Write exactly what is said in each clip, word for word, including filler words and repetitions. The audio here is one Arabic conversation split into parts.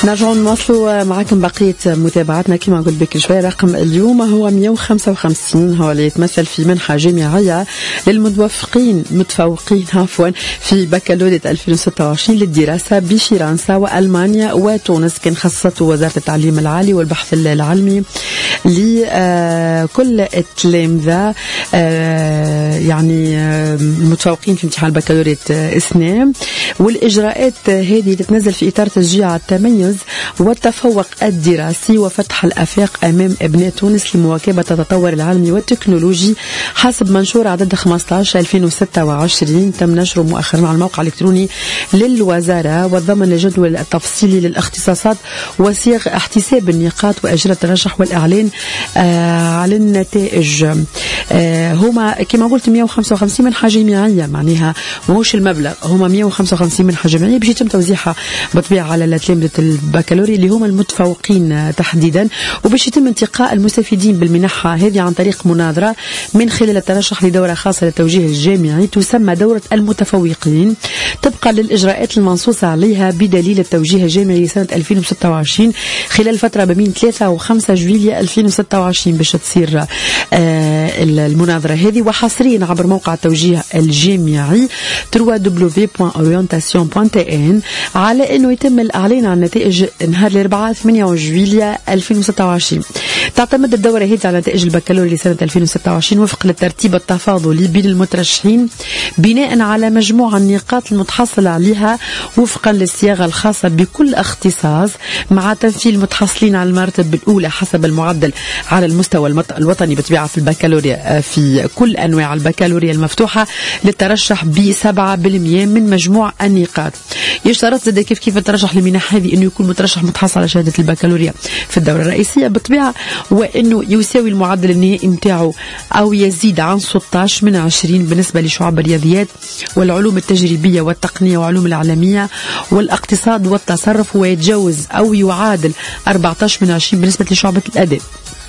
نرجع نواصلوا معكم بقية متابعتنا. كما قلت بك شوية، رقم اليوم هو مئة وخمسة وخمسين، هو اللي يتمثل في منحة جامعية للمتوفقين متفوقين عفوا في بكالوريا ألفين وستة وعشرين للدراسة بفرنسا وألمانيا وتونس. كان خصصته وزارة التعليم العالي والبحث العلمي لكل التلامذة يعني المتفوقين في امتحان البكالوريا السنة. والإجراءات هذه تتنزل في إطار تشجيع التميز والتفوق الدراسي وفتح الآفاق أمام أبناء تونس لمواكبة التطور العلمي والتكنولوجي حسب منشور عدد خمسة عشر ألفين وستة وعشرين تم نشره مؤخرا على الموقع الإلكتروني للوزارة، وضمن الجدول التفصيلي للاختصاصات وصيغ احتساب النقاط وأجر الترشح والإعلان آه على النتائج. آه هما كما قلت مئة وخمسة وخمسين منحة جامعية، معناها ماهوش المبلغ، هما مئة وخمسة وخمسين منحة جامعية باش يتم توزيعها بطبيعة على تلامذة البكالوريا اللي هما المتفوقين تحديدا، وباش يتم انتقاء المستفيدين بالمنحة هذه عن طريق مناظرة من خلال الترشح لدورة خاصة للتوجيه الجامعي تسمى دورة المتفوقين طبقا للإجراءات المنصوصة عليها بدليل التوجيه الجامعي لسنة ألفين وستة وعشرين خلال فترة بين ثلاثة وخمسة جويلية ألفين وستة وعشرين باش تصير آه المناظرة هذه، وحصريا عبر موقع التوجيه الجامعي دبليو دبليو دبليو دوت أورينتاسيون دوت تي إن على انه يتم الاعلان عن النتائج نهار الاربعاء ثمانية جويلية ألفين وستة وعشرين. تعتمد الدورة هذه على نتائج البكالوريا لسنة ألفين وستة وعشرين وفق للترتيب التفاضلي بين المترشحين بناء على مجموع النقاط المتحصل عليها وفقا للصياغة الخاصة بكل اختصاص، مع تمثيل المتحصلين على المرتبة الأولى حسب المعدل على المستوى الوطني بطبيعة في البكالوريا في كل أنواع البكالوريا المفتوحة للترشح بسبعة بالمئة من مجموع النقاط. يشترط زاد كيف كيف الترشح للمنح هذه انه يكون مترشح متحصل على شهاده البكالوريا في الدوره الرئيسيه بالطبيعه، وانه يساوي المعدل النهائي نتاعو او يزيد عن ستة عشر من عشرين بالنسبه لشعب الرياضيات والعلوم التجريبيه والتقنيه وعلوم الاعلاميه والاقتصاد والتصرف، ويتجاوز او يعادل أربعة عشر من عشرين بالنسبه لشعبه الادب.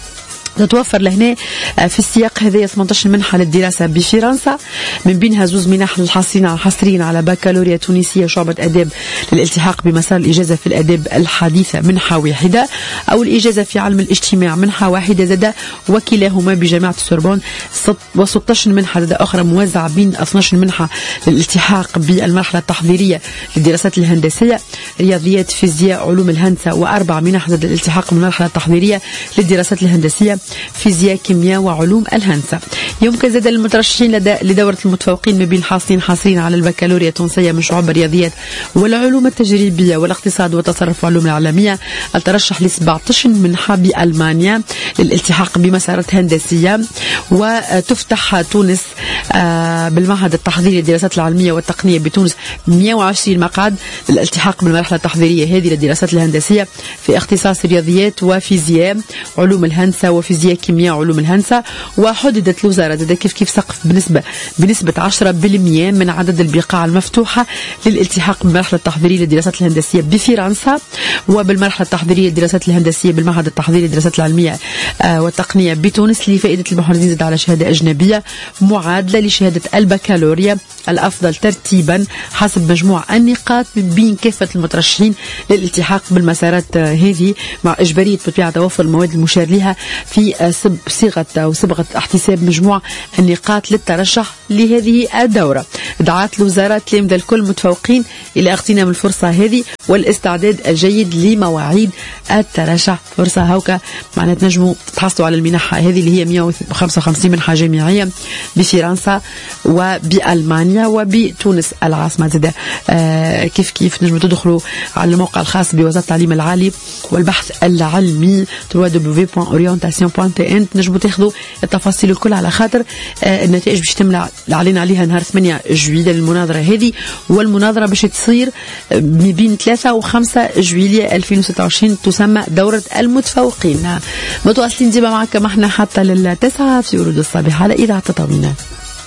تتوفر لهنا في السياق هذا ثمانية عشر منحة للدراسة بفرنسا، من بينها زوز منح للحاصلين حصريا على بكالوريا تونسية شعبة أداب للالتحاق بمسار الإجازة في الأداب الحديثة منحة واحدة، أو الإجازة في علم الاجتماع منحة واحدة زادة، وكلاهما بجامعة السوربون، وستة عشر منحة زادة أخرى موزعة بين اثني عشر منحة للالتحاق بالمرحلة التحضيرية للدراسات الهندسية رياضيات فيزياء علوم الهندسة، وأربع منح زادة الالتحاق بالمرحلة التحضيرية للدراسات الهندسية فيزياء كيمياء وعلوم الهندسة. يمكن زاد المترشحين لدورة المتفوقين ما بين حاصلين حاصلين على البكالوريا التونسية من شعب الرياضيات والعلوم التجريبية والاقتصاد والتصرف والعلوم العالمية الترشح ل سبعة عشر منحة بألمانيا للالتحاق بمسارات هندسية، وتفتح تونس بالمعهد التحضيري للدراسات العلمية والتقنية بتونس مئة وعشرين مقعد للالتحاق بالمرحلة التحضيرية هذه للدراسات الهندسية في اختصاص رياضيات وفيزياء علوم الهندسة وفيزياء كيمياء علوم الهندسة. وحددت الوزارة زاد كيف كيف سقف بنسبة بنسبة عشرة بالمئة من عدد البقاع المفتوحة للالتحاق بالمرحلة التحضيرية للدراسات الهندسية بفرنسا، وبالمرحلة التحضيرية للدراسات الهندسية بالمعهد التحضيري للدراسات العلمية والتقنية بتونس لفائدة المحرزين زاد على شهادة أجنبية معادلة لشهادة البكالوريا الأفضل ترتيبا حسب مجموع النقاط بين كافة المترشحين للالتحاق بالمسارات هذه، مع إجبارية بطبيعة توفر المواد المشار لها في صيغة أو صبغة احتساب مجموع النقاط للترشح لهذه الدورة. دعت الوزارة تلامذة الكل متفوقين إلى اغتنام الفرصة هذه والاستعداد الجيد لمواعيد الترشح. فرصة هوكا معناها تنجموا تحصلوا على المنحة هذه اللي هي مئة وخمسة وخمسين منحة جامعية بفرنسا وبألمانيا وبتونس العاصمة. زاد آه كيف كيف نجموا تدخلوا على الموقع الخاص بوزارة التعليم العالي والبحث العلمي دبليو دبليو دبليو دوت أورينتاسيون دوت تي إن، تنجموا تاخذوا التفاصيل الكل على خاطر آه النتائج باش يتم الاعلان عليها نهار ثمانية جويلية للمناظرة هذه، والمناظرة باش تصير ما بين ثلاثة وخمسة جويلية ألفين وستة وعشرين تسمى دورة المتفوقين. متواصلين ديما معكم احنا حتى للتسعة في ورود الصباح على إذاعة تطاوينة.